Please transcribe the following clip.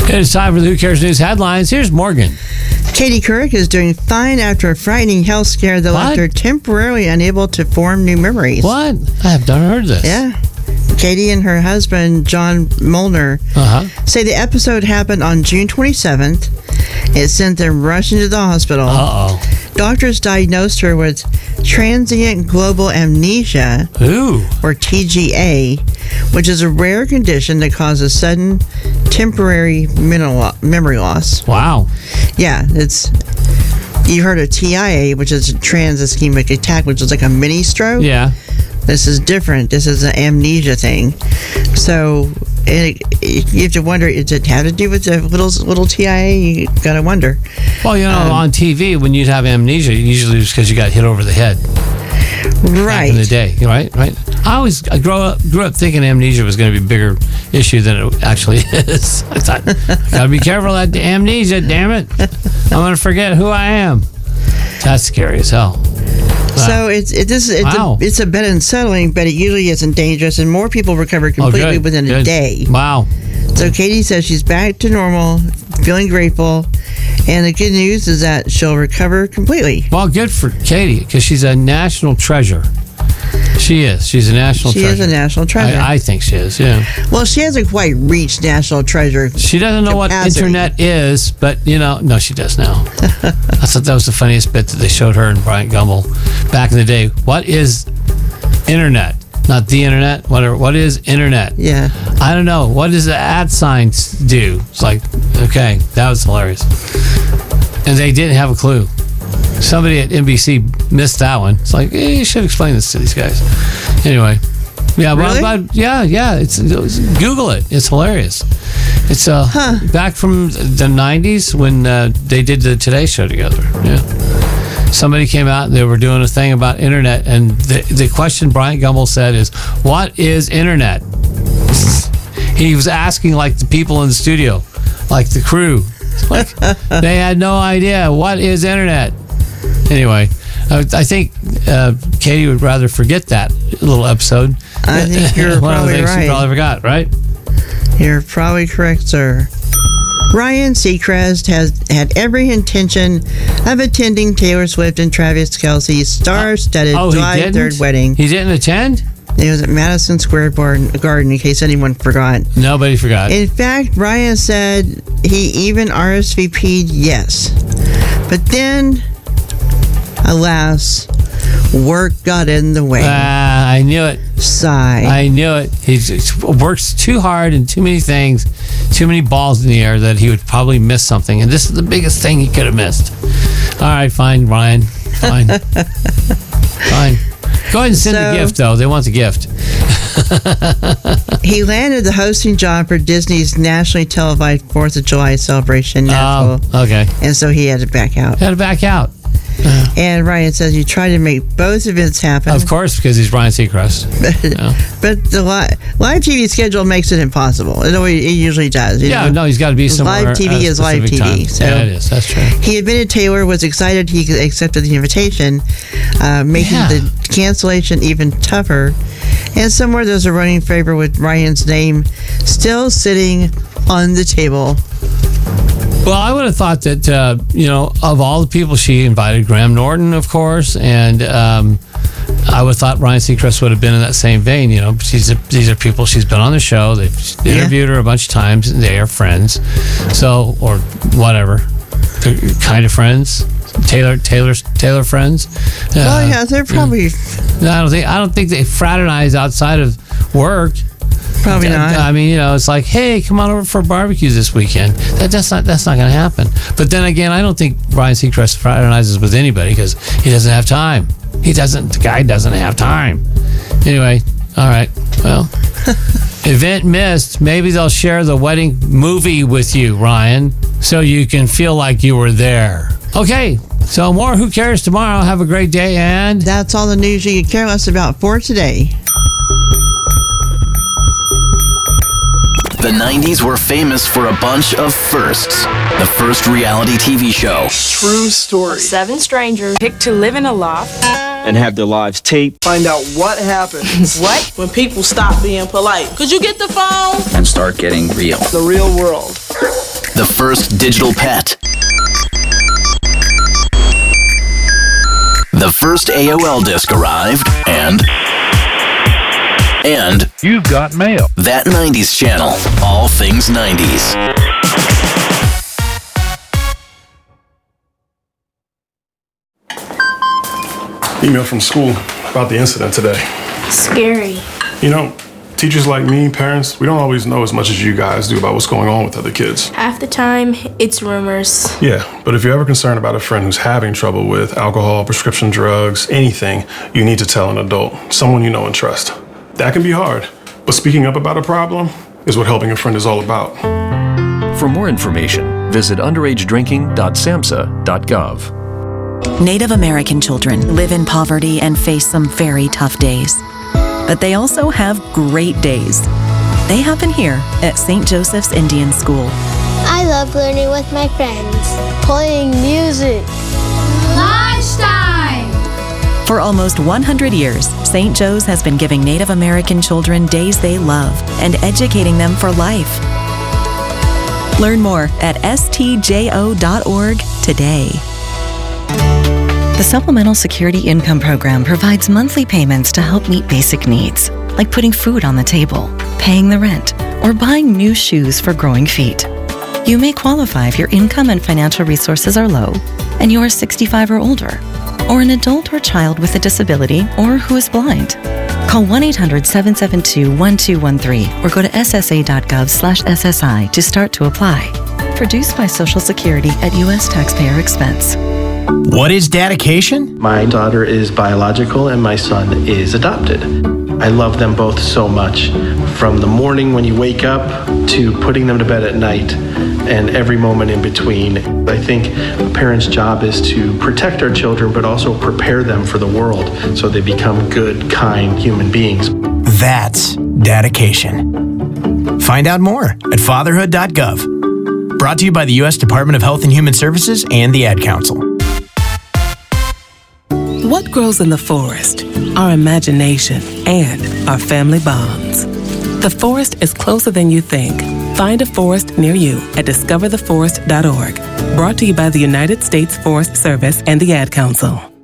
It's time for the Who Cares News headlines. Here's Morgan. Katie Couric is doing fine after a frightening health scare that left her temporarily unable to form new memories. What? I have not heard this. Yeah. Katie and her husband, John Molnar, say the episode happened on June 27th. It sent them rushing to the hospital. Doctors diagnosed her with transient global amnesia, or TGA, which is a rare condition that causes sudden temporary memory loss. Wow. Yeah, you heard of TIA, which is a trans ischemic attack, which is like a mini stroke. Yeah. This is different. This is an amnesia thing. So you have to wonder, does it have to do with the little TIA? You got to wonder. Well, on TV, when you'd have amnesia, usually it's because you got hit over the head. Right. Back in the day, right? I grew up thinking amnesia was going to be a bigger issue than it actually is. I thought, got to be careful of that amnesia, damn it. I'm going to forget who I am. That's scary as hell. So it's a bit unsettling, but it usually isn't dangerous, and more people recover completely within a day. Wow. So Katie says she's back to normal, feeling grateful, and the good news is that she'll recover completely. Well, good for Katie, because she's a national treasure. She is. She's a national treasure. She is a national treasure. I think she is, yeah. Well, she hasn't quite reached national treasure. She doesn't know what internet is, but, no, she does now. I thought that was the funniest bit that they showed her and Bryant Gumbel back in the day. What is internet? Not the internet. What is internet? Yeah. I don't know. What does the @ sign do? It's like, okay, that was hilarious. And they didn't have a clue. Somebody at NBC missed that one. It's like, you should explain this to these guys. Anyway, yeah, really? It's Google it. It's hilarious. It's back from the 90s when they did the Today Show together. Yeah, somebody came out and they were doing a thing about internet, and the question Bryant Gumbel said is, "What is internet?" He was asking like the people in the studio, like the crew. Like, they had no idea what is internet. Anyway, I think Katie would rather forget that little episode. I think you're one of the probably things right. she probably forgot, right? You're probably correct, sir. Ryan Seacrest has had every intention of attending Taylor Swift and Travis Kelce's star-studded July 3rd wedding. He didn't attend? It was at Madison Square Garden, in case anyone forgot. Nobody forgot. In fact, Ryan said he even RSVP'd yes. But then, alas, work got in the way. I knew it. Sigh. I knew it. He works too hard and too many things, too many balls in the air that he would probably miss something. And this is the biggest thing he could have missed. All right, fine, Ryan. Fine. Fine. Go ahead and send the gift, though. They want the gift. He landed the hosting job for Disney's nationally televised 4th of July celebration in Nashville. Oh, okay. And so he had to back out. And Ryan says he tried to make both events happen. Of course, because he's Ryan Seacrest. But the live TV schedule makes it impossible. It usually does. He's got to be somewhere. Live TV is live TV. So yeah, it is. That's true. He admitted Taylor was excited he accepted the invitation, making the cancellation even tougher. And somewhere there's a running favor with Ryan's name still sitting on the table. Well, I would have thought that, of all the people she invited, Graham Norton, of course, and I would have thought Ryan Seacrest would have been in that same vein. These are people she's been on the show. They've interviewed her a bunch of times. And they are friends. So, or whatever. They're kind of friends. Taylor friends. They're probably... I don't think they fraternize outside of work. Probably not. I mean, it's like, hey, come on over for a barbecue this weekend. That's not going to happen. But then again, I don't think Ryan Seacrest fraternizes with anybody because he doesn't have time. The guy doesn't have time. Anyway, all right. Well, event missed. Maybe they'll share the wedding movie with you, Ryan, so you can feel like you were there. Okay. So more Who Cares tomorrow. Have a great day, and that's all the news you could care less about for today. The 90s were famous for a bunch of firsts. The first reality TV show. True story. 7 strangers picked to live in a loft and have their lives taped. Find out what happens. What? When people stop being polite. Could you get the phone? And start getting real. The real world. the first digital pet, the first AOL disc arrived, and you've got mail. That 90s channel, all things 90s. Email from school about the incident today. Scary. You know, teachers like me, parents, we don't always know as much as you guys do about what's going on with other kids. Half the time, it's rumors. Yeah, but if you're ever concerned about a friend who's having trouble with alcohol, prescription drugs, anything, you need to tell an adult, someone you know and trust. That can be hard, but speaking up about a problem is what helping a friend is all about. For more information, visit underagedrinking.samhsa.gov. Native American children live in poverty and face some very tough days. But they also have great days. They happen here at St. Joseph's Indian School. I love learning with my friends, playing music. Lunchtime! For almost 100 years, St. Joe's has been giving Native American children days they love and educating them for life. Learn more at stjo.org today. The Supplemental Security Income Program provides monthly payments to help meet basic needs, like putting food on the table, paying the rent, or buying new shoes for growing feet. You may qualify if your income and financial resources are low, and you are 65 or older, or an adult or child with a disability, or who is blind. Call 1-800-772-1213 or go to ssa.gov/SSI to start to apply. Produced by Social Security at U.S. taxpayer expense. What is dedication? My daughter is biological and my son is adopted. I love them both so much. From the morning when you wake up to putting them to bed at night and every moment in between. I think a parent's job is to protect our children but also prepare them for the world so they become good, kind human beings. That's dedication. Find out more at fatherhood.gov. Brought to you by the U.S. Department of Health and Human Services and the Ad Council. What grows in the forest? Our imagination and our family bonds. The forest is closer than you think. Find a forest near you at discovertheforest.org. Brought to you by the United States Forest Service and the Ad Council.